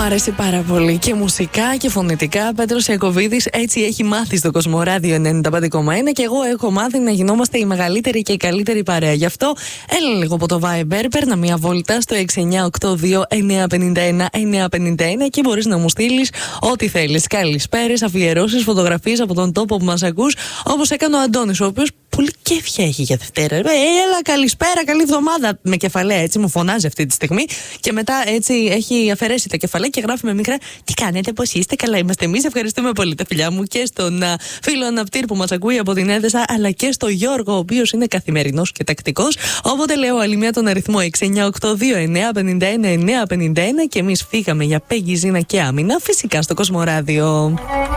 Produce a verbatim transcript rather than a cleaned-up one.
αρέσει πάρα πολύ και μουσικά και φωνητικά. Πέτρος Ιακωβίδης έτσι έχει μάθει στο Κοσμοράδιο ενενήντα πέντε κόμμα ένα και εγώ έχω μάθει να γινόμαστε η μεγαλύτερη και η καλύτερη παρέα. Γι' αυτό έλα λίγο από το Viber, παίρνα μια βόλτα στο έξι εννιά οκτώ δύο εννιά πέντε ένα εννιά πέντε ένα και μπορείς να μου στείλεις ό,τι θέλεις. Καλησπέρες, αφιερώσεις, φωτογραφίες από τον τόπο που μας ακούς, όπως έκανε ο Αντώνης, ο οποίος πολύ κέφια έχει για Δευτέρα. Έλα, καλησπέρα, καλή εβδομάδα. Με κεφαλαία, έτσι μου φωνάζει αυτή τη στιγμή. Και μετά έτσι έχει αφαιρέσει τα κεφαλαία και γράφει με μικρά. Τι κάνετε, πώς είστε, καλά είμαστε εμείς. Ευχαριστούμε πολύ τα φιλιά μου και στον α, φίλο Ναυτήρ που μας ακούει από την Έδεσα, αλλά και στο Γιώργο, ο οποίος είναι καθημερινός και τακτικός. Οπότε λέω άλλη μια τον αριθμό έξι εννιά οκτώ δύο εννιά πέντε ένα εννιά πέντε ένα και εμείς φύγαμε για Πέγγι, Ζήνα και Άμυνα, φυσικά στο Κοσμοράδιο.